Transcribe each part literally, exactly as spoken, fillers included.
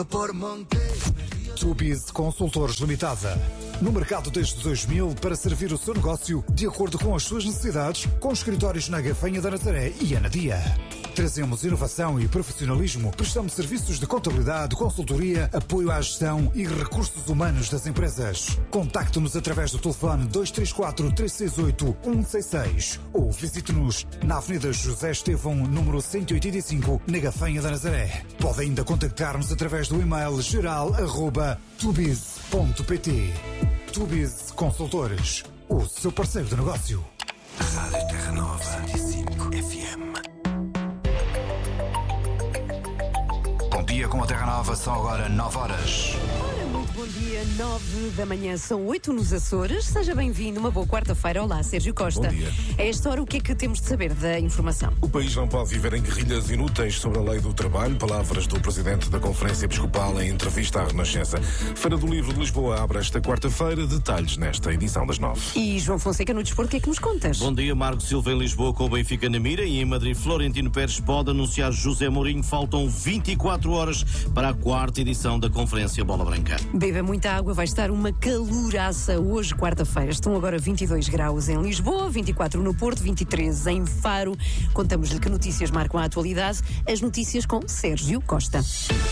Tubiz Consultores Limitada. No mercado desde dois mil para servir o seu negócio de acordo com as suas necessidades, com escritórios na Gafanha da Nazaré e Anadia. Trazemos inovação e profissionalismo, prestamos serviços de contabilidade, consultoria, apoio à gestão e recursos humanos das empresas. Contacte-nos através do telefone dois três quatro, três seis oito, um seis seis ou visite-nos na Avenida José Estevão, número cento e oitenta e cinco, na Gafanha da Nazaré. Pode ainda contactar-nos através do e-mail geral arroba tubiz ponto pt. Tubiz Consultores, o seu parceiro de negócio. Rádio Terra Nova cento e cinco F M. Bom dia com a Terra Nova, são agora nove horas. Ora, muito bom dia, nove da manhã, são oito nos Açores. Seja bem-vindo, uma boa quarta-feira. Olá, Sérgio Costa. Bom dia. A esta hora, o que é que temos de saber da informação? O país não pode viver em guerrilhas inúteis sobre a lei do trabalho. Palavras do presidente da Conferência Episcopal em entrevista à Renascença. Feira do Livro de Lisboa abre esta quarta-feira. Detalhes nesta edição das nove. E João Fonseca, no desporto, o que é que nos contas? Bom dia, Marco Silva em Lisboa com o Benfica na mira e em Madrid Florentino Pérez pode anunciar José Mourinho. Faltam vinte e quatro horas para a quarta edição da Conferência Bola Branca. Beba muita água, vai estar uma calouraça hoje, quarta-feira. Estão agora vinte e dois graus em Lisboa, vinte e quatro no Porto, vinte e três em Faro. Contamos-lhe que notícias marcam a atualidade. As notícias com Sérgio Costa.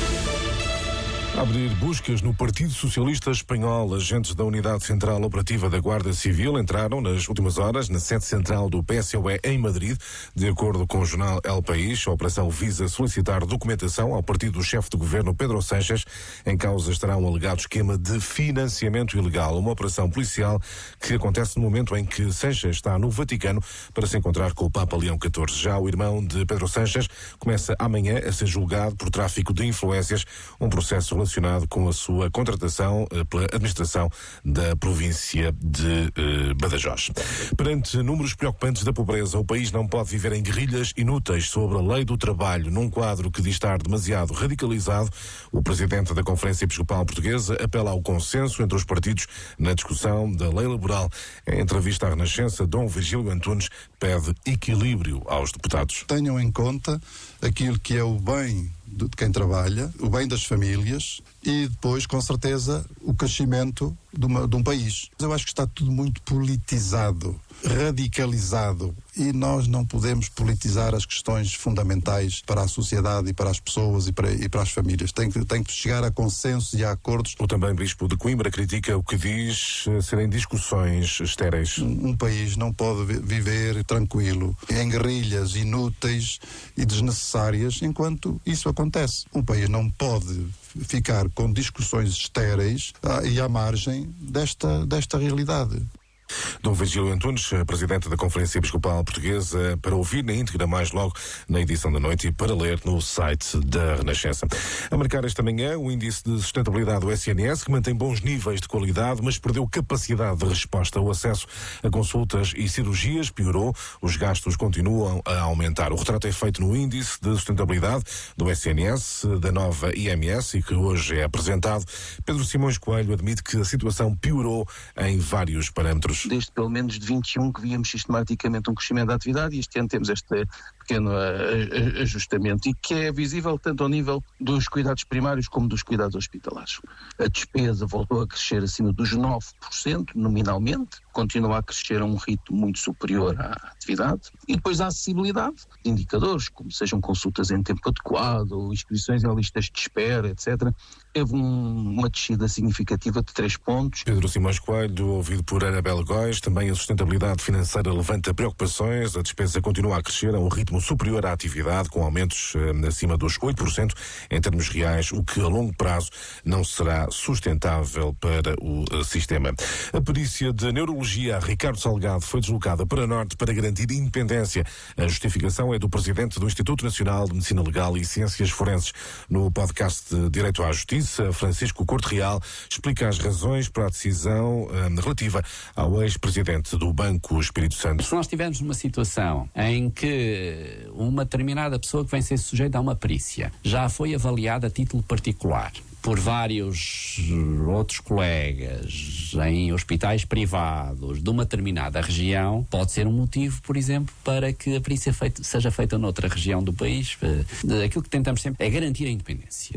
Abrir buscas no Partido Socialista Espanhol. Agentes da Unidade Central Operativa da Guarda Civil entraram nas últimas horas na sede central do P S O E em Madrid. De acordo com o jornal El País, a operação visa solicitar documentação ao partido do chefe de governo Pedro Sánchez. Em causa estará um alegado esquema de financiamento ilegal. Uma operação policial que acontece no momento em que Sánchez está no Vaticano para se encontrar com o Papa Leão catorze. Já o irmão de Pedro Sánchez começa amanhã a ser julgado por tráfico de influências, um processo relacionado com a sua contratação eh, pela administração da província de eh, Badajoz. Perante números preocupantes da pobreza, o país não pode viver em guerrilhas inúteis sobre a lei do trabalho. Num quadro que diz estar demasiado radicalizado, o presidente da Conferência Episcopal Portuguesa apela ao consenso entre os partidos na discussão da lei laboral. Em entrevista à Renascença, Dom Virgílio Antunes pede equilíbrio aos deputados. Tenham em conta aquilo que é o bem de quem trabalha, o bem das famílias e depois, com certeza, o crescimento de, uma, de um país. Eu acho que está tudo muito politizado, radicalizado, e nós não podemos politizar as questões fundamentais para a sociedade e para as pessoas e para, e para as famílias. Tem que, tem que chegar a consensos e a acordos. O também Bispo de Coimbra critica o que diz serem discussões estéreis. Um, um país não pode viver tranquilo em guerrilhas inúteis e desnecessárias enquanto isso acontece. Um país não pode ficar com discussões estéreis ah, e à margem desta, desta realidade. Dom Virgílio Antunes, presidente da Conferência Episcopal Portuguesa, para ouvir na íntegra mais logo na edição da noite e para ler no site da Renascença. A marcar esta manhã o índice de sustentabilidade do S N S, que mantém bons níveis de qualidade, mas perdeu capacidade de resposta. O acesso a consultas e cirurgias piorou, os gastos continuam a aumentar. O retrato é feito no índice de sustentabilidade do S N S, da nova I M S, e que hoje é apresentado. Pedro Simões Coelho admite que a situação piorou em vários parâmetros. Desde pelo menos de vinte e um que víamos sistematicamente um crescimento da atividade, e este ano temos este pequeno ajustamento, e que é visível tanto ao nível dos cuidados primários como dos cuidados hospitalares. A despesa voltou a crescer acima dos nove por cento nominalmente, continua a crescer a um ritmo muito superior à atividade, e depois a acessibilidade, indicadores como sejam consultas em tempo adequado, inscrições em listas de espera, etcétera, teve um, uma descida significativa de três pontos. Pedro Simões Coelho, ouvido por Anabel Góis. Também a sustentabilidade financeira levanta preocupações. A despesa continua a crescer a um ritmo superior à atividade, com aumentos eh, acima dos oito por cento em termos reais, o que a longo prazo não será sustentável para o eh, sistema. A perícia de neurologia a Ricardo Salgado foi deslocada para Norte para garantir independência. A justificação é do presidente do Instituto Nacional de Medicina Legal e Ciências Forenses. No podcast de Direito à Justiça, Francisco Corte Real explica as razões para a decisão eh, relativa ao ex-presidente do Banco Espírito Santo. Se nós estivermos numa situação em que uma determinada pessoa que vem ser sujeita a uma perícia já foi avaliada a título particular por vários outros colegas em hospitais privados de uma determinada região, pode ser um motivo, por exemplo, para que a perícia feita, seja feita noutra região do país. Aquilo que tentamos sempre é garantir a independência.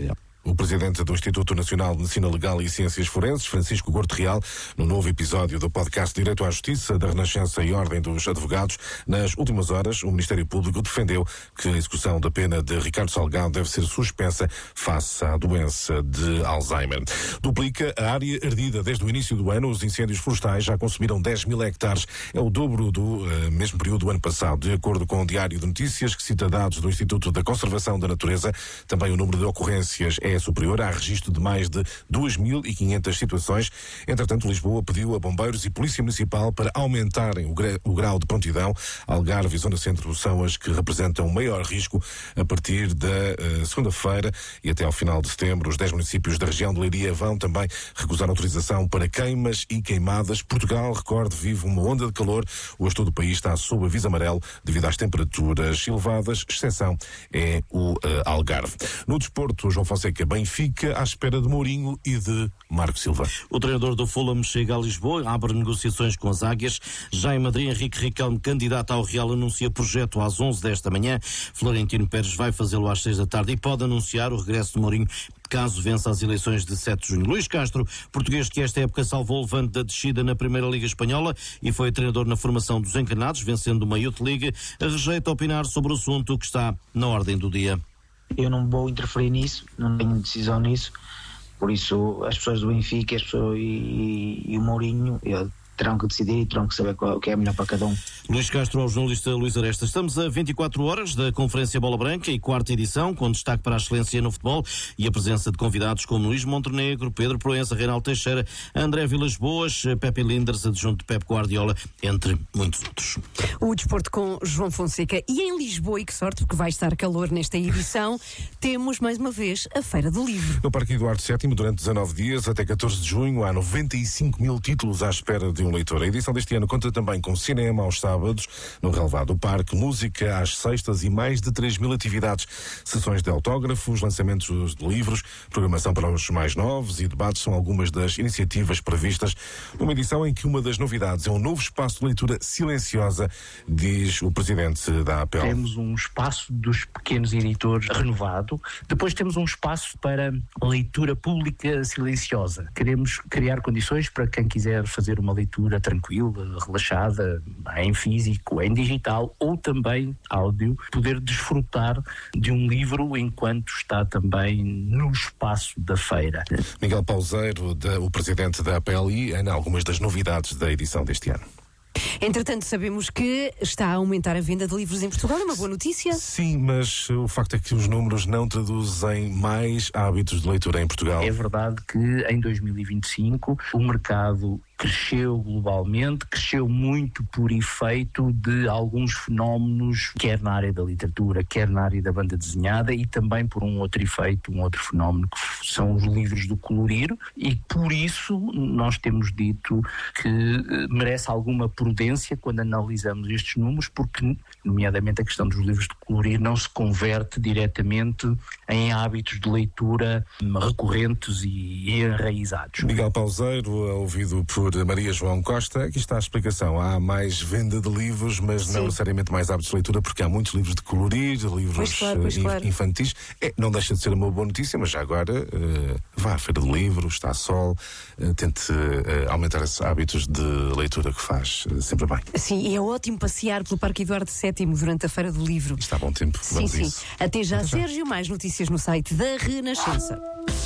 O presidente do Instituto Nacional de Medicina Legal e Ciências Forenses, Francisco Gordo Real, no novo episódio do podcast Direito à Justiça da Renascença e Ordem dos Advogados, nas últimas horas, o Ministério Público defendeu que a execução da pena de Ricardo Salgado deve ser suspensa face à doença de Alzheimer. Duplica a área ardida desde o início do ano. Os incêndios florestais já consumiram dez mil hectares. É o dobro do uh, mesmo período do ano passado. De acordo com o Diário de Notícias, que cita dados do Instituto da Conservação da Natureza, também o número de ocorrências é superior. Há registro de mais de duas mil e quinhentas situações. Entretanto, Lisboa pediu a bombeiros e Polícia Municipal para aumentarem o, gra o grau de prontidão. Algarve e Zona Centro são as que representam maior risco. A partir da uh, segunda-feira e até ao final de setembro, os dez municípios da região de Leiria vão também recusar autorização para queimas e queimadas. Portugal, recorde, vive uma onda de calor. Hoje todo o país está sob aviso amarelo devido às temperaturas elevadas. Exceção é o uh, Algarve. No desporto, João Fonseca, Benfica à espera de Mourinho e de Marco Silva. O treinador do Fulham chega a Lisboa, abre negociações com as Águias. Já em Madrid, Henrique Riquelme, candidato ao Real, anuncia projeto às onze desta manhã. Florentino Pérez vai fazê-lo às seis da tarde e pode anunciar o regresso de Mourinho caso vença as eleições de sete de junho. Luís Castro, português que esta época salvou o Levante da descida na Primeira Liga Espanhola e foi treinador na formação dos Encarnados, vencendo uma Youth League, rejeita opinar sobre o assunto que está na ordem do dia. Eu não vou interferir nisso, não tenho decisão nisso, por isso as pessoas do Benfica as pessoas, e, e o Mourinho eu, terão que decidir e terão que saber qual, o que é melhor para cada um. Luís Castro, ao jornalista Luís Aresta. Estamos a vinte e quatro horas da Conferência Bola Branca e quarta edição, com destaque para a excelência no futebol e a presença de convidados como Luís Montenegro, Pedro Proença, Reinaldo Teixeira, André Vilas Boas, Pepe Linders, adjunto de Pep Guardiola, entre muitos outros. O desporto com João Fonseca. E em Lisboa, e que sorte, porque vai estar calor nesta edição, temos mais uma vez a Feira do Livro. No Parque Eduardo sétimo, durante dezanove dias, até catorze de junho, há noventa e cinco mil títulos à espera de um leitor. A edição deste ano conta também com cinema aos sábados, no relevado do parque, música às sextas e mais de três mil atividades, sessões de autógrafos, lançamentos de livros, programação para os mais novos e debates são algumas das iniciativas previstas numa edição em que uma das novidades é um novo espaço de leitura silenciosa, diz o presidente da A P E L. Temos um espaço dos pequenos editores renovado, depois temos um espaço para leitura pública silenciosa. Queremos criar condições para quem quiser fazer uma leitura tranquila, relaxada, em físico, em digital ou também áudio, poder desfrutar de um livro enquanto está também no espaço da feira. Miguel Pauseiro, da, o presidente da A P L I, em algumas das novidades da edição deste ano. Entretanto, sabemos que está a aumentar a venda de livros em Portugal, é uma boa notícia. Sim, mas o facto é que os números não traduzem mais hábitos de leitura em Portugal. É verdade que em dois mil e vinte e cinco o mercado cresceu globalmente, cresceu muito por efeito de alguns fenómenos, quer na área da literatura, quer na área da banda desenhada e também por um outro efeito, um outro fenómeno que são os livros do colorir, e por isso nós temos dito que merece alguma prudência quando analisamos estes números, porque nomeadamente a questão dos livros de colorir não se converte diretamente em hábitos de leitura recorrentes e enraizados. Miguel Pauseiro, ouvido por Maria João Costa, aqui está a explicação. Há mais venda de livros, mas Sim. não necessariamente mais hábitos de leitura, porque há muitos livros de colorir, livros pois claro, pois claro. infantis. É, não deixa de ser uma boa notícia, mas já agora uh, vá à Feira do Livro, está a sol, uh, tente uh, aumentar esses hábitos de leitura que faz uh, sempre bem. Sim, e é ótimo passear pelo Parque Eduardo sétimo durante a Feira do Livro. Está a bom tempo. Sim, Vamos sim. isso. Até já, Até já, Sérgio. Mais notícias no site da Renascença.